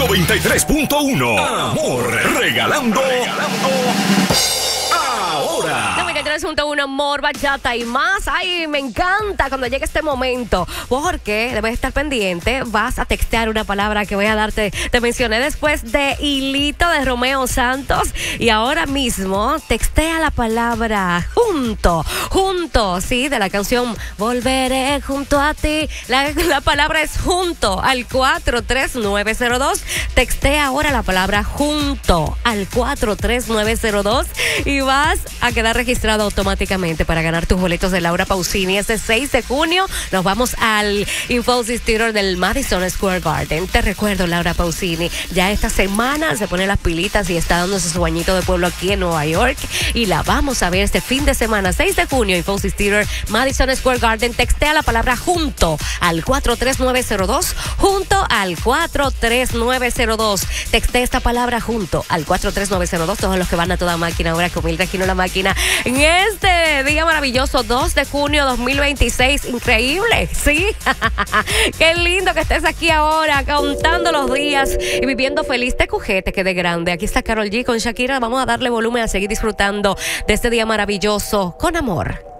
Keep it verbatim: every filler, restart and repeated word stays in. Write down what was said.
noventa y tres punto uno. Amor, regalando. regalando. Ahora. noventa y tres punto uno, amor, bachata y más. Ay, me encanta cuando llegue este momento, porque debes estar pendiente. Vas a textear una palabra que voy a darte. Te mencioné después de Hilito de Romeo Santos. Y ahora mismo textea la palabra junto. Junto, sí, de la canción Volveré junto a ti. La, la palabra es junto al cuatro tres nueve cero dos. Textea ahora la palabra junto al cuatro tres nueve cero dos y vas a quedar registrado automáticamente para ganar tus boletos de Laura Pausini. Este seis de junio nos vamos al Infosys Theater del Madison Square Garden. Te recuerdo, Laura Pausini, ya esta semana se pone las pilitas y está dándose su bañito de pueblo aquí en Nueva York y la vamos a ver este fin de semana, seis de junio, Infosys Theater, Madison Square Garden. Textea la palabra junto al cuatro tres nueve cero dos, junto al cuatro tres nueve cero dos. Textea esta palabra junto al cuatro tres nueve cero dos. Todos los que van a toda máquina ahora con Mil Regino la máquina en este día maravilloso, dos de junio dos mil veintiséis. Increíble, ¿sí? Qué lindo que estés aquí ahora, contando los días y viviendo feliz. Te cujete, que de grande. Aquí está Karol G con Shakira. Vamos a darle volumen a seguir disfrutando de este día maravilloso con amor.